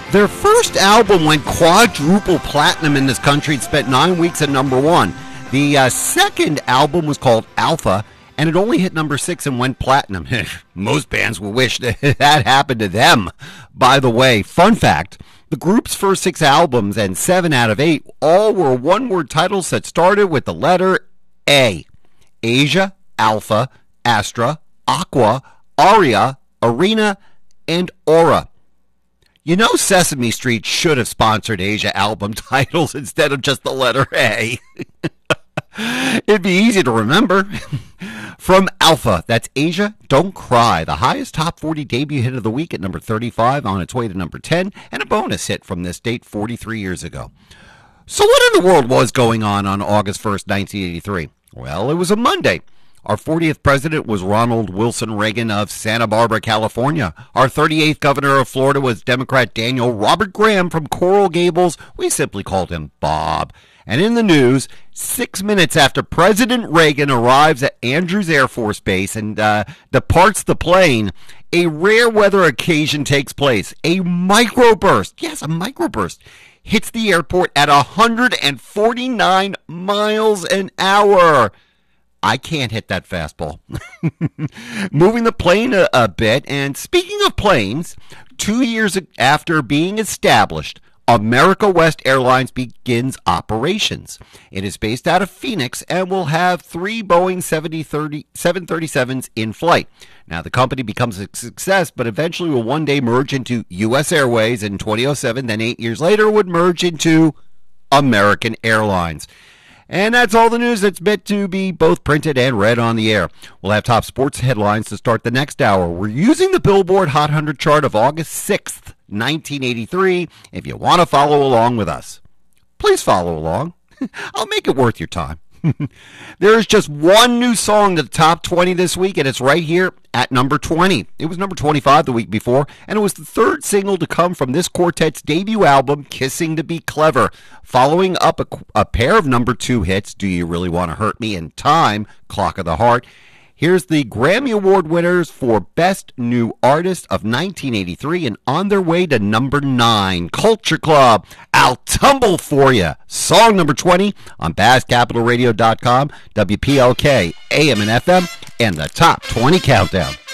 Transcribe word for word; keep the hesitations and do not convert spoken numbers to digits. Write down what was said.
Their first album went quadruple platinum in this country and spent nine weeks at number one. The uh, second album was called Alpha, and it only hit number six and went platinum. Most bands will wish that, that happened to them. By the way, fun fact, the group's first six albums, and seven out of eight, all were one-word titles that started with the letter A. Asia, Alpha, Astra, Aqua, Aria, Arena, and Aura. You know Sesame Street should have sponsored Asia album titles instead of just the letter A. It'd be easy to remember. From Alpha, that's Asia, Don't Cry, the highest top forty debut hit of the week at number thirty-five, on its way to number ten, and a bonus hit from this date forty-three years ago. So what in the world was going on on August first, nineteen eighty-three? Well, it was a Monday. Our fortieth president was Ronald Wilson Reagan of Santa Barbara, California. Our thirty-eighth governor of Florida was Democrat Daniel Robert Graham from Coral Gables. We simply called him Bob. And in the news, six minutes after President Reagan arrives at Andrews Air Force Base and uh, departs the plane, a rare weather occasion takes place. A microburst, yes, a microburst, hits the airport at one hundred forty-nine miles an hour. I can't hit that fastball. Moving the plane a, a bit, and speaking of planes, two years after being established, America West Airlines begins operations. It is based out of Phoenix and will have three Boeing seven thirty-sevens in flight. Now, the company becomes a success, but eventually will one day merge into U S Airways in twenty oh seven, then eight years later would merge into American Airlines. And that's all the news that's meant to be both printed and read on the air. We'll have top sports headlines to start the next hour. We're using the Billboard Hot one hundred chart of August sixth, nineteen eighty-three, if you want to follow along with us. Please follow along. I'll make it worth your time. There is just one new song to the top twenty this week, and it's right here at number twenty. It was number twenty-five the week before, and it was the third single to come from this quartet's debut album, Kissing to Be Clever, following up a, a pair of number two hits, Do You Really Want to Hurt Me, and Time, Clock of the Heart. Here's the Grammy Award winners for Best New Artist of nineteen eighty-three, and on their way to number nine, Culture Club, I'll Tumble For You. Song number twenty on Bass Capital Radio dot com, W P L K, A M and F M, and the Top twenty Countdown.